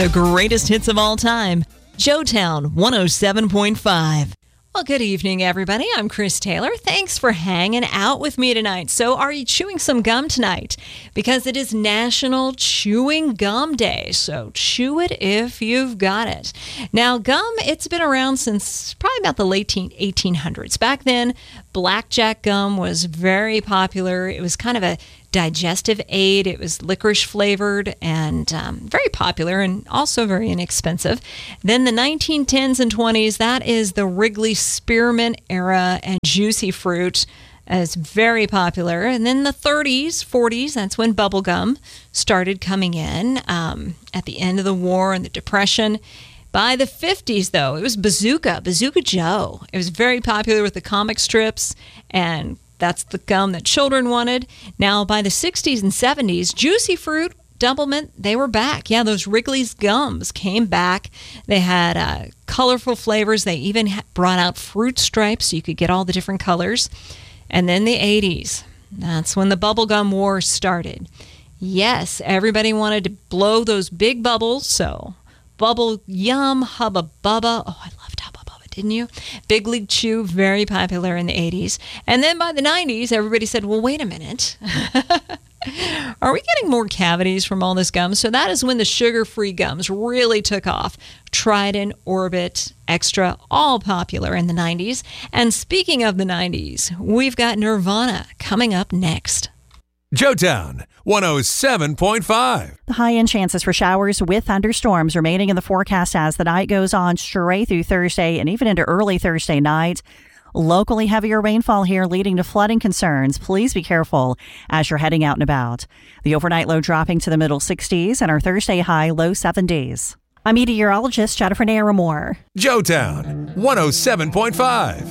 The greatest hits of all time. Joetown 107.5. Well, good evening, everybody. I'm Chris Taylor. Thanks for hanging out with me tonight. So, are you chewing some gum tonight? Because it is National Chewing Gum Day. So, chew it if you've got it. Now, gum, it's been around since probably about the late 1800s. Back then, blackjack gum was very popular. It was kind of a digestive aid. It was licorice flavored and very popular and also very inexpensive. Then the 1910s and 20s, that is the Wrigley Spearmint era, and juicy fruit is very popular. And then the 30s, 40s, that's when bubble gum started coming in at the end of the war and the Depression. By the 50s, though, it was Bazooka Joe. It was very popular with the comic strips, and that's the gum that children wanted. Now, by the 60s and 70s, juicy fruit, Doublemint, they were back. Yeah, those Wrigley's gums came back. They had colorful flavors. They even brought out fruit stripes so you could get all the different colors. And then the 80s, that's when the bubblegum war started. Yes, everybody wanted to blow those big bubbles, so Bubble Yum, Hubba Bubba. Oh, I loved Hubba Bubba, didn't you? Big League Chew, very popular in the 80s. And then by the 90s, everybody said, well, wait a minute. Are we getting more cavities from all this gum? So that is when the sugar-free gums really took off. Trident, Orbit, Extra, all popular in the 90s. And speaking of the 90s, we've got Nirvana coming up next. Joetown 107.5. The high-end chances for showers with thunderstorms remaining in the forecast as the night goes on straight through Thursday and even into early Thursday night. Locally heavier rainfall here leading to flooding concerns. Please be careful as you're heading out and about. The overnight low dropping to the middle 60s and our Thursday high low 70s. I'm meteorologist Jennifer Naramore. Joetown 107.5.